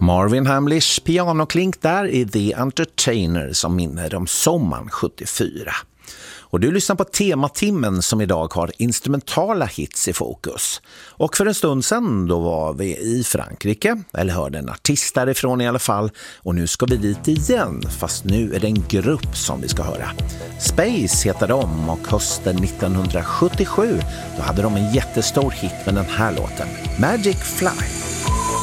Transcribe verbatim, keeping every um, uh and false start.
Marvin Hamlish pianoklink där i The Entertainer som minner om sommaren sjuttiofyra. Och du lyssnar på Tematimmen som idag har instrumentala hits i fokus. Och för en stund sedan då var vi i Frankrike, eller hörde en artist därifrån i alla fall. Och nu ska vi dit igen, fast nu är det en grupp som vi ska höra. Space heter de och hösten nittonhundrasjuttiosju då hade de en jättestor hit med den här låten, Magic Fly.